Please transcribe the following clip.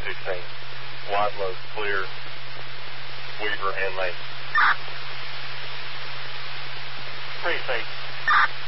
16. Wide load clear. Weaver and Main. Precinct.